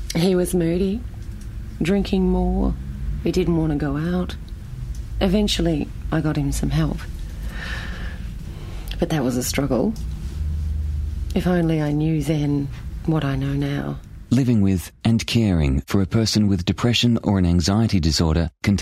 He was moody, drinking more. He didn't want to go out. Eventually, I got him some help. But that was a struggle. If only I knew then what I know now. Living with and caring for a person with depression or an anxiety disorder can